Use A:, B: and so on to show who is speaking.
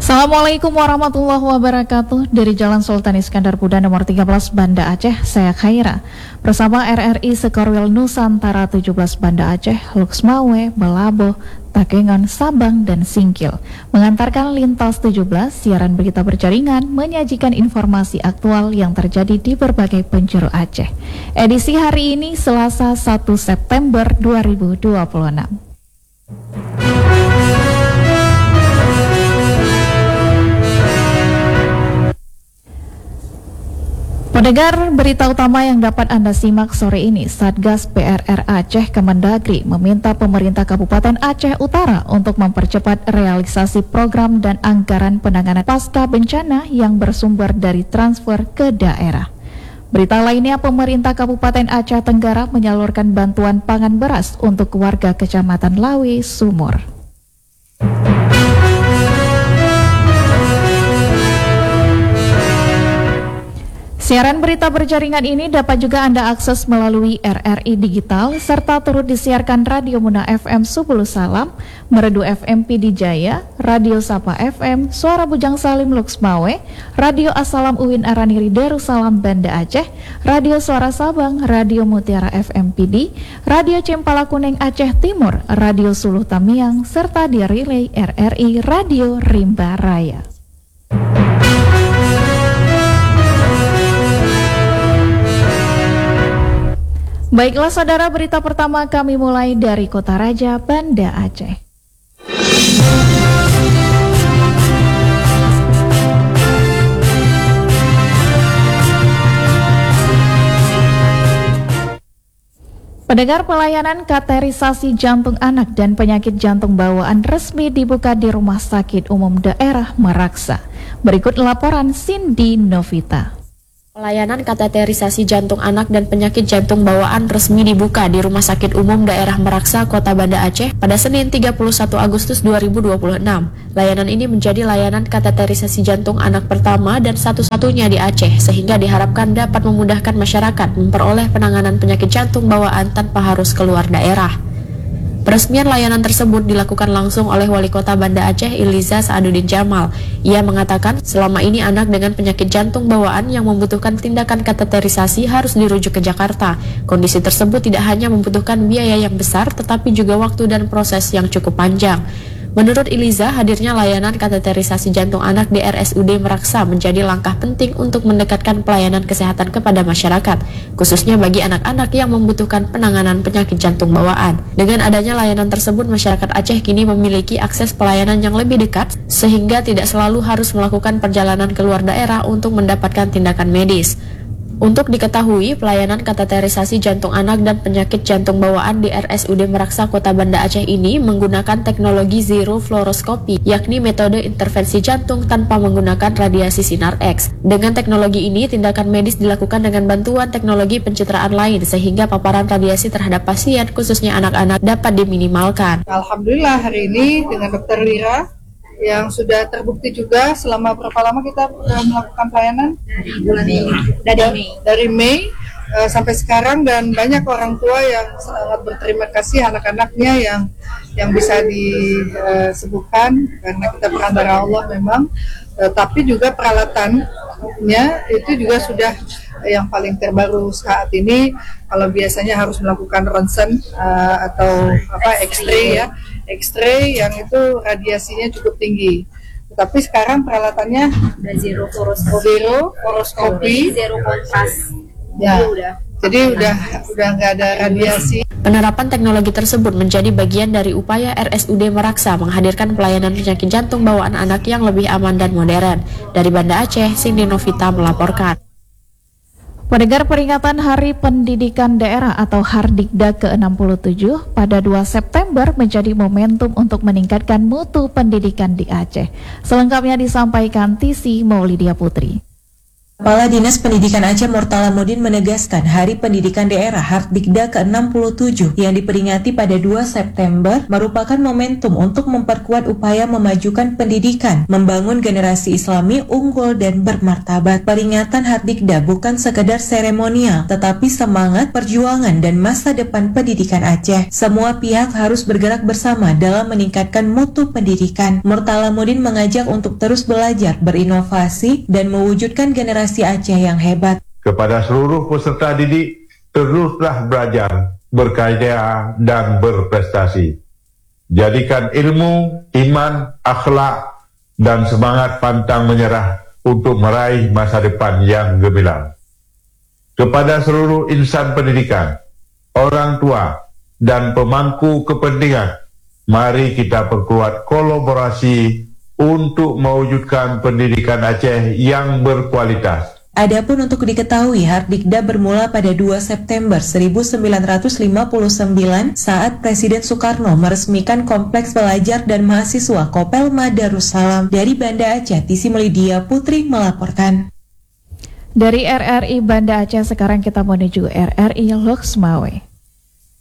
A: Assalamualaikum warahmatullahi wabarakatuh. Dari Jalan Sultan Iskandar Muda nomor 13 Banda Aceh, saya Khaira. Bersama RRI Sekorwil Nusantara 17 Banda Aceh, Luxmawe, Belabo, Takengon, Sabang, dan Singkil. Mengantarkan lintas 17, siaran berita berjaringan menyajikan informasi aktual yang terjadi di berbagai penjuru Aceh. Edisi hari ini Selasa 1 September 2026. Pendengar, berita utama yang dapat Anda simak sore ini, Satgas PRR Aceh Kemendagri meminta pemerintah Kabupaten Aceh Utara untuk mempercepat realisasi program dan anggaran penanganan pasca bencana yang bersumber dari transfer ke daerah. Berita lainnya, pemerintah Kabupaten Aceh Tenggara menyalurkan bantuan pangan beras untuk warga Kecamatan Lawi, Sumur. Siaran berita berjaringan ini dapat juga Anda akses melalui RRI Digital serta turut disiarkan Radio Muna FM Subulu Salam, Merdu FM Pidi Jaya, Radio Sapa FM, Suara Bujang Salim Luxmawe, Radio Assalam Uwin Araniri Darussalam Banda Aceh, Radio Suara Sabang, Radio Mutiara FM Pidi, Radio Cempala Kuning Aceh Timur, Radio Suluh Tamiang, serta di relay RRI Radio Rimba Raya. Baiklah saudara, berita pertama kami mulai dari Kota Raja, Banda Aceh. Pendengar, pelayanan kateterisasi jantung anak dan penyakit jantung bawaan resmi dibuka di Rumah Sakit Umum Daerah Meraksa. Berikut laporan Cindy Novita.
B: Pelayanan kateterisasi jantung anak dan penyakit jantung bawaan resmi dibuka di Rumah Sakit Umum Daerah Meraksa, Kota Banda Aceh pada Senin 31 Agustus 2026. Layanan ini menjadi layanan kateterisasi jantung anak pertama dan satu-satunya di Aceh, sehingga diharapkan dapat memudahkan masyarakat memperoleh penanganan penyakit jantung bawaan tanpa harus keluar daerah. Peresmian layanan tersebut dilakukan langsung oleh Wali Kota Banda Aceh, Iliza Saaduddin Jamal. Ia mengatakan selama ini anak dengan penyakit jantung bawaan yang membutuhkan tindakan kateterisasi harus dirujuk ke Jakarta. Kondisi tersebut tidak hanya membutuhkan biaya yang besar, tetapi juga waktu dan proses yang cukup panjang. Menurut Iliza, hadirnya layanan kateterisasi jantung anak di RSUD Meraksa menjadi langkah penting untuk mendekatkan pelayanan kesehatan kepada masyarakat, khususnya bagi anak-anak yang membutuhkan penanganan penyakit jantung bawaan. Dengan adanya layanan tersebut, masyarakat Aceh kini memiliki akses pelayanan yang lebih dekat, sehingga tidak selalu harus melakukan perjalanan keluar daerah untuk mendapatkan tindakan medis. Untuk diketahui, pelayanan kateterisasi jantung anak dan penyakit jantung bawaan di RSUD Meraksa Kota Banda Aceh ini menggunakan teknologi zero fluoroskopi, yakni metode intervensi jantung tanpa menggunakan radiasi sinar X. Dengan teknologi ini, tindakan medis dilakukan dengan bantuan teknologi pencitraan lain, sehingga paparan radiasi terhadap pasien, khususnya anak-anak, dapat diminimalkan.
C: Alhamdulillah hari ini dengan Dr. Lira yang sudah terbukti juga selama berapa lama kita melakukan pelayanan dari Mei sampai sekarang, dan banyak orang tua yang sangat berterima kasih anak-anaknya yang bisa disembuhkan karena kita perantara Allah memang, tapi juga peralatannya itu juga sudah yang paling terbaru saat ini. Kalau biasanya harus melakukan ronsen atau X-ray yang itu radiasinya cukup tinggi. Tetapi sekarang peralatannya
D: zero
C: fluoroskopi,
D: zero kontras.
C: Ya. Jadi udah nggak ada radiasi.
B: Penerapan teknologi tersebut menjadi bagian dari upaya RSUD Meraksa menghadirkan pelayanan penyakit jantung bawaan anak yang lebih aman dan modern. Dari Banda Aceh, Cindy Novita melaporkan.
A: Pendengar, peringatan Hari Pendidikan Daerah atau Hardikda ke-67 pada 2 September menjadi momentum untuk meningkatkan mutu pendidikan di Aceh. Selengkapnya disampaikan Tisi Maulidia Putri.
D: Kepala Dinas Pendidikan Aceh Murtalamudin menegaskan Hari Pendidikan Daerah Hardikda ke-67 yang diperingati pada 2 September merupakan momentum untuk memperkuat upaya memajukan pendidikan, membangun generasi Islami unggul dan bermartabat. Peringatan Hardikda bukan sekedar seremonial, tetapi semangat, perjuangan, dan masa depan pendidikan Aceh. Semua pihak harus bergerak bersama dalam meningkatkan mutu pendidikan. Murtalamudin mengajak untuk terus belajar, berinovasi, dan mewujudkan generasi Aceh yang hebat.
E: Kepada seluruh peserta didik, teruslah belajar, berkarya, dan berprestasi. Jadikan ilmu, iman, akhlak, dan semangat pantang menyerah untuk meraih masa depan yang gemilang. Kepada seluruh insan pendidikan, orang tua, dan pemangku kepentingan, mari kita perkuat kolaborasi untuk mewujudkan pendidikan Aceh yang berkualitas.
D: Adapun untuk diketahui, Hardikda bermula pada 2 September 1959 saat Presiden Soekarno meresmikan Kompleks Pelajar dan Mahasiswa Kopelma Darussalam. Dari Banda Aceh, Tisi Melidia Putri melaporkan.
A: Dari RRI Banda Aceh sekarang kita menuju RRI Loksmawe.